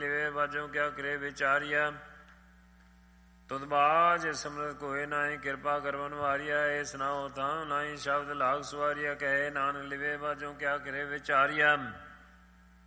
ਲਿਵੇ ਬਾਝੋਂ ਕਿਆ ਕਰੇ ਵਿਚਾਰਿਆ। ਤੁਧ ਬਾਝ ਸਮਰਤ ਕੋਇ ਨਾਹੀ ਕਿਰਪਾ ਕਰਵਨ ਵਾਰਿਆ। ਇਹ ਸੁਨਾਓ ਤਾਂ ਨਾਹੀ ਸ਼ਬਦ ਲਾਗ ਸੁਆਰਿਆ। ਕਹੇ ਨਾਨਕ ਲਿਵੇ ਬਾਝੋਂ ਕਿਆ ਕਰੇ ਵਿਚਾਰਿਆ।